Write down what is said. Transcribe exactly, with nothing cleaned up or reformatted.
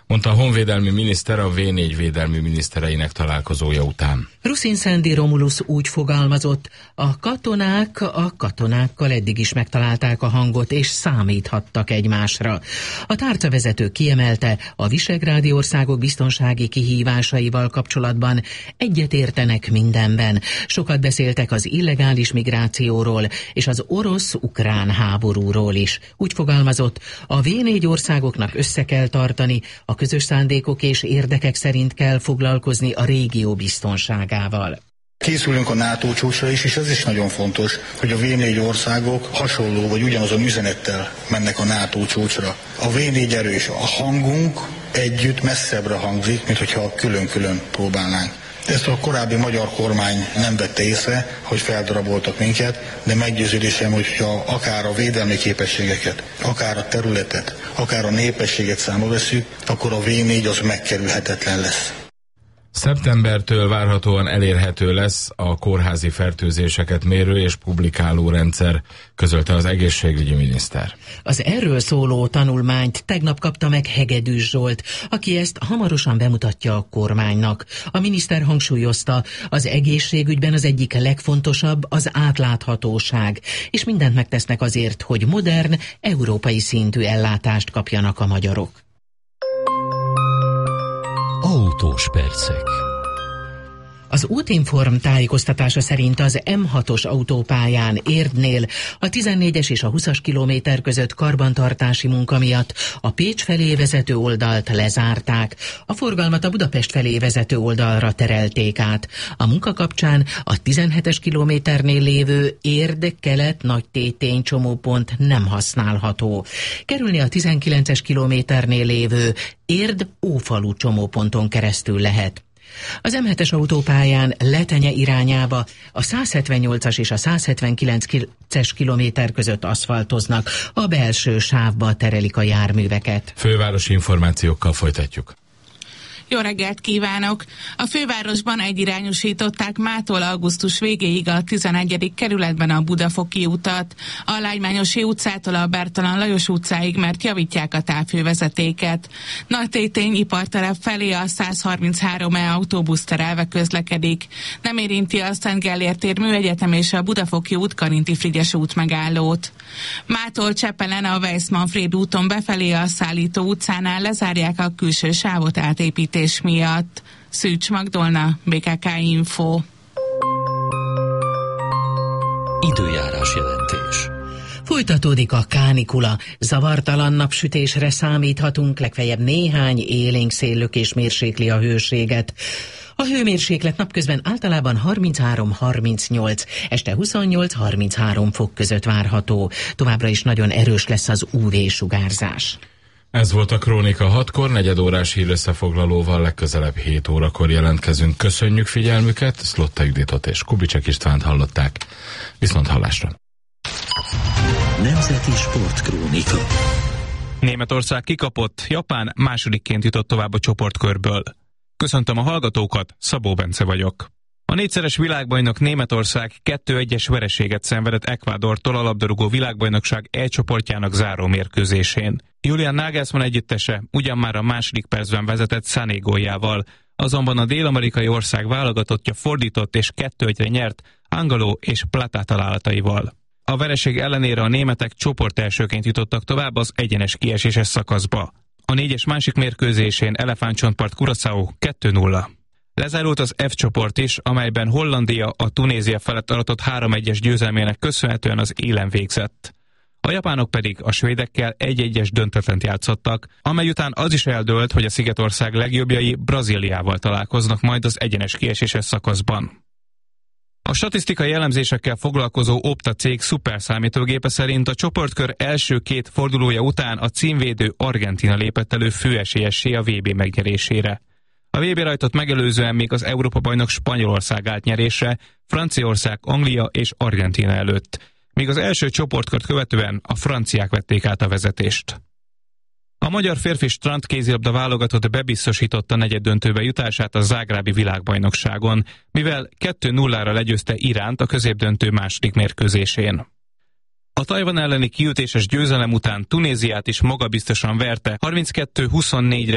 mondta a honvédelmi miniszter a vé négy védelmi minisztereinek találkozója után. Ruszin Szendi Romulus úgy fogalmazott, a katonák a katonákkal eddig is megtalálták a hangot, és számíthattak egymásra. A tárcavezető kiemelte, a visegrádi országok biztonsági kihívásaival kapcsolatban egyetértenek mindenben. Sokat beszéltek az illegális migrációról és az orosz-ukrán háborúról is. Úgy fogalmazott, a vé négy országoknak össze kell tartani, a közös szándékok és érdekek szerint kell foglalkozni a régió biztonságával. Készülünk a NATO csúcsra is, és ez is nagyon fontos, hogy a vé négy országok hasonló vagy ugyanazon üzenettel mennek a NATO csúcsra. A vé négy erős, a hangunk együtt messzebbre hangzik, mint hogyha külön-külön próbálnánk. Ezt a korábbi magyar kormány nem vette észre, hogy feldaraboltak minket, de meggyőződésem, hogyha akár a védelmi képességeket, akár a területet, akár a népességet számba veszük, akkor a vé négy az megkerülhetetlen lesz. Szeptembertől várhatóan elérhető lesz a kórházi fertőzéseket mérő és publikáló rendszer, közölte az egészségügyi miniszter. Az erről szóló tanulmányt tegnap kapta meg Hegedűs Zsolt, aki ezt hamarosan bemutatja a kormánynak. A miniszter hangsúlyozta, az egészségügyben az egyik legfontosabb az átláthatóság, és mindent megtesznek azért, hogy modern, európai szintű ellátást kapjanak a magyarok. Autós percek. Az Útinform tájékoztatása szerint az em hatos autópályán Érdnél a tizennégyes és a húszas kilométer között karbantartási munka miatt a Pécs felé vezető oldalt lezárták, a forgalmat a Budapest felé vezető oldalra terelték át. A munka kapcsán a tizenhetes kilométernél lévő Érd-Kelet-Nagytétény csomópont nem használható. Kerülni a tizenkilences kilométernél lévő Érd-Ófalu csomóponton keresztül lehet. Az em hetes autópályán Letenye irányába a száz hetvennyolcas és a száz hetvenkilences kilométer között aszfaltoznak, a belső sávba terelik a járműveket. Fővárosi információkkal folytatjuk. Jó reggelt kívánok! A fővárosban egyirányosították mától augusztus végéig a tizenegyedik kerületben a Budafoki utat, a Lágymányosi utcától a Bertalan Lajos utcáig, mert javítják a távhővezetéket. Nagytétény ipartelep felé a száz harminchárom E autóbusz terelve közlekedik. Nem érinti a Szent Gellért tér Műegyetem és a Budafoki út Karinti Frigyes út megállót. Mától Csepelen a Weiss-Manfréd úton befelé a Szállító utcánál lezárják a külső sávot átépítés miatt. Szűcs Magdolna, bé ká ká Info. Időjárás jelentés. Folytatódik a kánikula, zavartalan napsütésre számíthatunk, legfeljebb néhány élénk széllökés mérsékli a hőséget. A hőmérséklet napközben általában harminchárom harmincnyolc, este huszonnyolc harminchárom fok között várható. Továbbra is nagyon erős lesz az ú vé-sugárzás. Ez volt a Krónika hatkor, negyedórás hírösszefoglalóval legközelebb hét órakor jelentkezünk. Köszönjük figyelmüket, Szlotta Juditot és Kubicsek Istvánt hallották. Viszont hallásra. Nemzeti Sportkrónika. Németország kikapott, Japán másodikként jutott tovább a csoportkörből. Köszöntöm a hallgatókat, Szabó Bence vagyok. A négyszeres világbajnok Németország kettő egyes vereséget szenvedett Ecuadortól a labdarúgó világbajnokság E csoportjának záró mérkőzésén. Julian Nagelsmann együttese ugyan már a második percben vezetett Sané góljával, azonban a dél-amerikai ország válogatottja fordított és kettő egyre nyert Angolo és Plata találataival. A vereség ellenére a németek csoport elsőként jutottak tovább az egyenes kieséses szakaszba. A négyes másik mérkőzésén Elefántcsontpart Curaçao kettő nulla. Lezárult az F csoport is, amelyben Hollandia a Tunézia felett aratott három egyes győzelmének köszönhetően az élen végzett. A japánok pedig a svédekkel egy egyes döntetlent játszottak, amely után az is eldőlt, hogy a Szigetország legjobbjai Brazíliával találkoznak majd az egyenes kieséses szakaszban. A statisztikai elemzésekkel foglalkozó Opta cég szuperszámítógépe szerint a csoportkör első két fordulója után a címvédő Argentína lépett elő főesélyessé a vé bé megnyerésére. A vé bé rajtot megelőzően még az Európa-bajnok Spanyolország állt nyerésre, Franciaország, Anglia és Argentína előtt, míg az első csoportkört követően a franciák vették át a vezetést. A magyar férfi strandkézilabda válogatott bebiztosította negyeddöntőbe jutását a zágrábi világbajnokságon, mivel kettő nullára legyőzte Iránt a középdöntő második mérkőzésén. A Tajvan elleni kiütéses győzelem után Tunéziát is magabiztosan verte harminckettő huszonnégyre